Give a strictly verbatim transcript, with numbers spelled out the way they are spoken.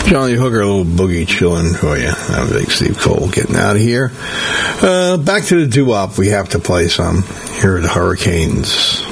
Johnny Hooker, a little boogie chillin' for you. I'm Big Steve Cole getting out of here. Uh, back to the doo-wop. We have to play some. Here are the Hurricanes.